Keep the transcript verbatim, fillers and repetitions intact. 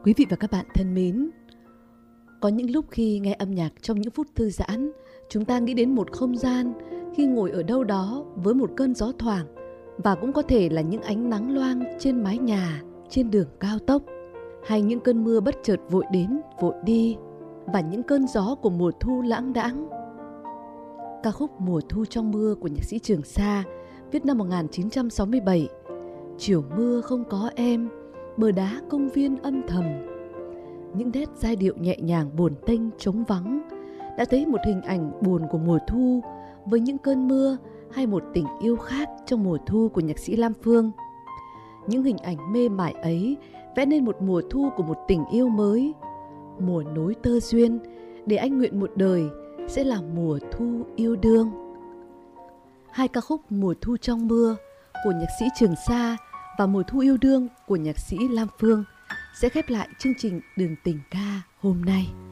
Quý vị và các bạn thân mến, có những lúc khi nghe âm nhạc trong những phút thư giãn, chúng ta nghĩ đến một không gian khi ngồi ở đâu đó với một cơn gió thoảng, và cũng có thể là những ánh nắng loang trên mái nhà, trên đường cao tốc, hay những cơn mưa bất chợt vội đến, vội đi, và những cơn gió của mùa thu lãng đãng. Ca khúc Mùa thu trong mưa của nhạc sĩ Trường Sa, viết năm một nghìn chín trăm sáu mươi bảy. Chiều mưa không có em, bờ đá công viên âm thầm. Những nét giai điệu nhẹ nhàng buồn tênh trống vắng đã thấy một hình ảnh buồn của mùa thu với những cơn mưa, hay một tình yêu khác trong mùa thu của nhạc sĩ Lam Phương. Những hình ảnh mê mải ấy vẽ nên một mùa thu của một tình yêu mới, mùa nối tơ duyên, để anh nguyện một đời sẽ là mùa thu yêu đương. Hai ca khúc Mùa thu trong mưa của nhạc sĩ Trường Sa và Mùa thu yêu đương của nhạc sĩ Lam Phương sẽ khép lại chương trình Đường Tình Ca hôm nay.